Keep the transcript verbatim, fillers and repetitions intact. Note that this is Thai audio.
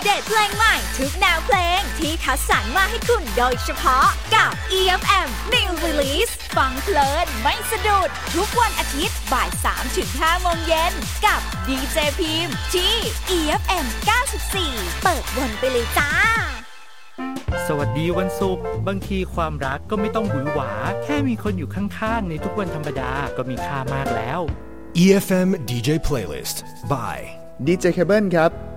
เดตเพลงใหม่ทุกแนวเพลงที่คัดสรรมาให้คุณโดยเฉพาะกับ อี เอฟ เอ็ม New Release ฟังเพลินไม่สะดุดทุกวันอาทิตย์บ่าย สามถึงห้า โมงเย็นกับดีเจพิมพ์ที่ อี เอฟ เอ็ม เก้าสิบสี่เปิดวนไปเลยจ้าสวัสดีวันศุกร์บางทีความรักก็ไม่ต้องหวือหวาแค่มีคนอยู่ข้างๆในทุกวันธรรมดาก็มีค่ามากแล้วอี เอฟ เอ็ม ดี เจ Playlist by ดี เจ Cable ครับ